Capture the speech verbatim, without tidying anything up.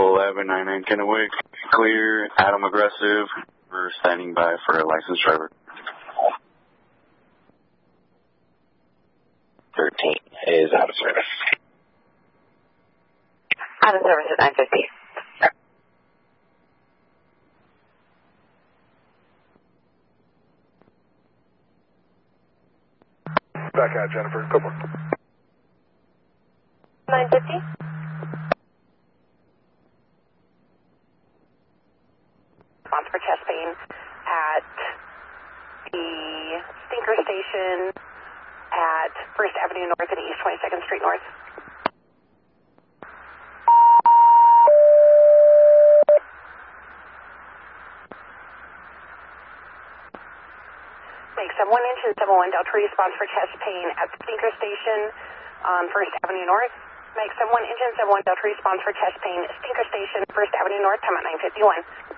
eleven ninety-nine Kennewick, clear, Adam aggressive, we're standing by for a licensed driver. thirteen is out of service. Out of service at nine fifty. Back out, Jennifer. Go for it. nine fifty. Response for chest pain at the Stinker Station at First Avenue North and East twenty-second Street North. Make seven one inch and seven one Delta response for chest pain at Stinker Station on First Avenue North. Make seven one inch and seven one Delta response for chest pain at Stinker Station, First Avenue North, time at nine fifty-one.